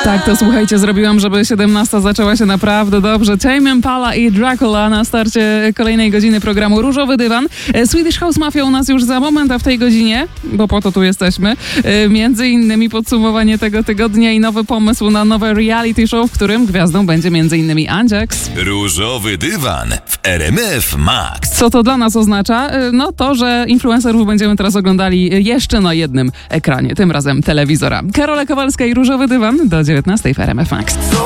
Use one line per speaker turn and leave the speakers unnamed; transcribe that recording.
Tak, to słuchajcie, zrobiłam, żeby 17 zaczęła się naprawdę dobrze. Tame Impala i Dracula na starcie kolejnej godziny programu Różowy Dywan. Swedish House Mafia u nas już za moment, a w tej godzinie, bo po to tu jesteśmy, między innymi podsumowanie tego tygodnia i nowy pomysł na nowe reality show, w którym gwiazdą będzie między innymi Andziaks.
Różowy Dywan w RMF Max.
Co to dla nas oznacza? No to, że influencerów będziemy teraz oglądali jeszcze na jednym ekranie, tym razem telewizora. Karola Kowalska i Różowy Dywan do 19 w RMF Max.